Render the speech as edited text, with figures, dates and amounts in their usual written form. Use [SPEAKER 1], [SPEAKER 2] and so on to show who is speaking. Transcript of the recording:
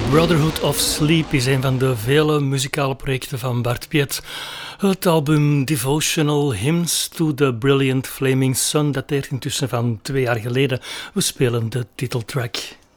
[SPEAKER 1] Brotherhood of Sleep is een van de vele muzikale projecten van Bart Piet. Het album Devotional Hymns to the Brilliant Flaming Sun dateert intussen van 2 jaar geleden. We spelen de titeltrack.